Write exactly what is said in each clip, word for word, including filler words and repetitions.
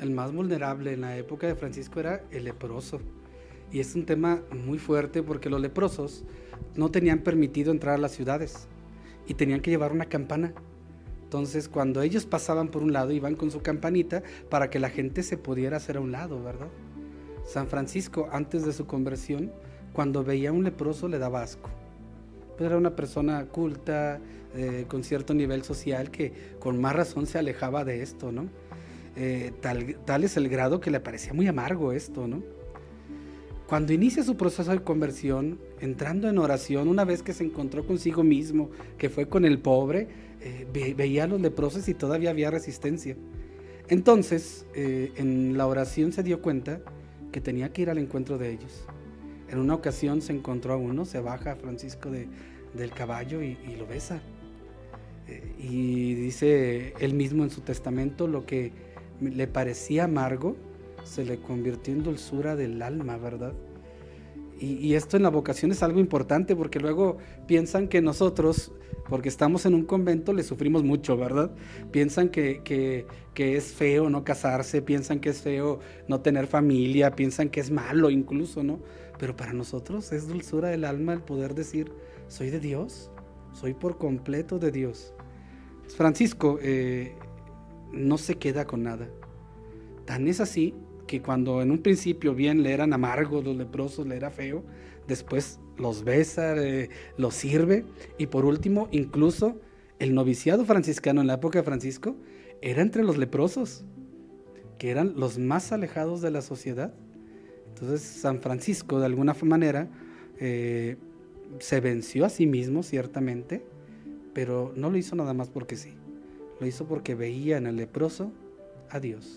el más vulnerable en la época de Francisco era el leproso. Y es un tema muy fuerte porque los leprosos no tenían permitido entrar a las ciudades y tenían que llevar una campana. Entonces, cuando ellos pasaban por un lado, iban con su campanita para que la gente se pudiera hacer a un lado, ¿verdad? San Francisco, antes de su conversión, cuando veía a un leproso le daba asco. Pues era una persona culta, eh, con cierto nivel social, que con más razón se alejaba de esto, ¿no? Eh, tal, tal es el grado que le parecía muy amargo esto, ¿no? Cuando inicia su proceso de conversión, entrando en oración, una vez que se encontró consigo mismo, que fue con el pobre, eh, ve, veía a los leprosos y todavía había resistencia. Entonces, eh, en la oración se dio cuenta que tenía que ir al encuentro de ellos. En una ocasión se encontró a uno, se baja Francisco de, del caballo y, y lo besa. Eh, y dice él mismo en su testamento, lo que le parecía amargo se le convirtió en dulzura del alma, ¿verdad? Y, y esto en la vocación es algo importante, porque luego piensan que nosotros, porque estamos en un convento, le sufrimos mucho, ¿verdad? Piensan que, que, que es feo no casarse, piensan que es feo no tener familia, piensan que es malo incluso, ¿no? Pero para nosotros es dulzura del alma el poder decir, soy de Dios, soy por completo de Dios. Francisco eh, no se queda con nada. Tan es así que cuando en un principio bien le eran amargos los leprosos, le era feo, después los besa, eh, los sirve, y por último incluso el noviciado franciscano en la época de Francisco era entre los leprosos, que eran los más alejados de la sociedad. Entonces San Francisco de alguna manera eh, se venció a sí mismo ciertamente, pero no lo hizo nada más porque sí, lo hizo porque veía en el leproso a Dios.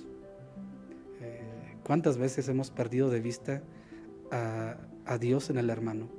¿Cuántas veces hemos perdido de vista a, a Dios en el hermano?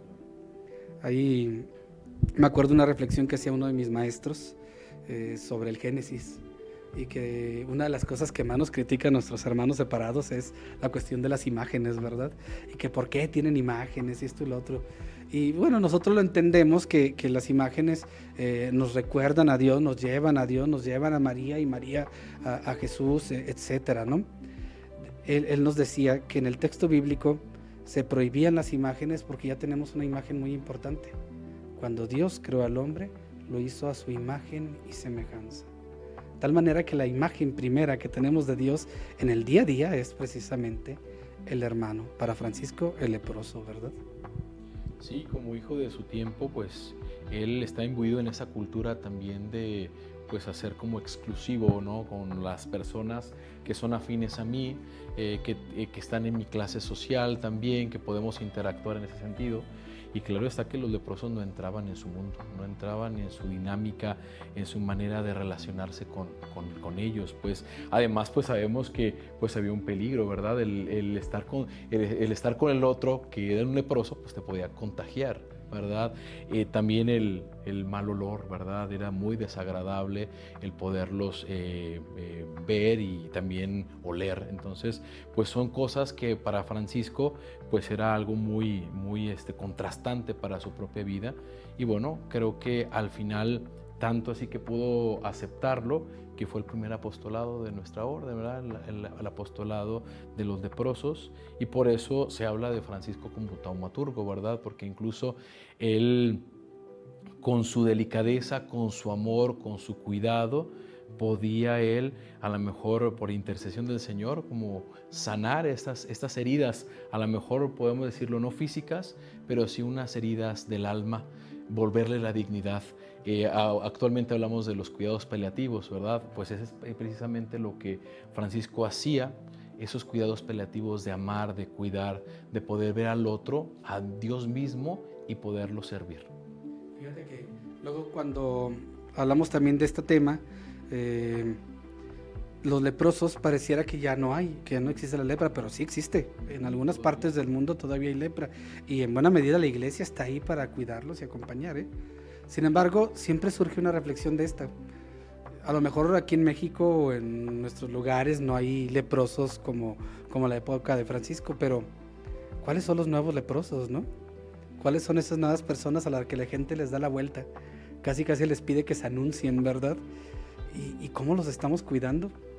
Ahí me acuerdo una reflexión que hacía uno de mis maestros eh, sobre el Génesis, y que una de las cosas que más nos critican nuestros hermanos separados es la cuestión de las imágenes, ¿verdad? Y que por qué tienen imágenes y esto y lo otro. Y bueno, nosotros lo entendemos que, que las imágenes eh, nos recuerdan a Dios, nos llevan a Dios, nos llevan a María y María a, a Jesús, etcétera, ¿no? Él, él nos decía que en el texto bíblico se prohibían las imágenes porque ya tenemos una imagen muy importante. Cuando Dios creó al hombre, lo hizo a su imagen y semejanza. De tal manera que la imagen primera que tenemos de Dios en el día a día es precisamente el hermano. Para Francisco, el leproso, ¿verdad? Sí, como hijo de su tiempo, pues él está imbuido en esa cultura también de pues hacer como exclusivo, ¿no? Con las personas que son afines a mí, eh, que, eh, que están en mi clase social también, que podemos interactuar en ese sentido. Y claro está que los leprosos no entraban en su mundo, no entraban en su dinámica, en su manera de relacionarse con, con, con ellos. Pues además pues sabemos que pues había un peligro, ¿verdad? El, el, estar con, el, el estar con el otro que era un leproso pues te podía contagiar, ¿verdad? Eh, también el, el mal olor, ¿verdad? Era muy desagradable el poderlos eh, eh, ver y también oler. Entonces, pues son cosas que para Francisco, pues era algo muy, muy este, contrastante para su propia vida. Y bueno, creo que al final, tanto así que pudo aceptarlo, que fue el primer apostolado de nuestra orden, ¿verdad? El, el, el apostolado de los leprosos, y por eso se habla de Francisco como taumaturgo, ¿verdad? Porque incluso él, con su delicadeza, con su amor, con su cuidado, podía él, a lo mejor por intercesión del Señor, como sanar estas, estas heridas, a lo mejor podemos decirlo no físicas, pero sí unas heridas del alma, volverle la dignidad. Eh, actualmente hablamos de los cuidados paliativos, ¿verdad? Pues eso es precisamente lo que Francisco hacía, esos cuidados paliativos de amar, de cuidar, de poder ver al otro, a Dios mismo y poderlo servir. Fíjate que luego cuando hablamos también de este tema, eh, los leprosos pareciera que ya no hay, que ya no existe la lepra, pero sí existe. En algunas partes del mundo todavía hay lepra, y en buena medida la iglesia está ahí para cuidarlos y acompañar, ¿eh? Sin embargo, siempre surge una reflexión de esta. A lo mejor aquí en México o en nuestros lugares no hay leprosos como, como la época de Francisco, pero ¿cuáles son los nuevos leprosos, no? ¿Cuáles son esas nuevas personas a las que la gente les da la vuelta? Casi casi les pide que se anuncien, ¿verdad? ¿Y, y cómo los estamos cuidando?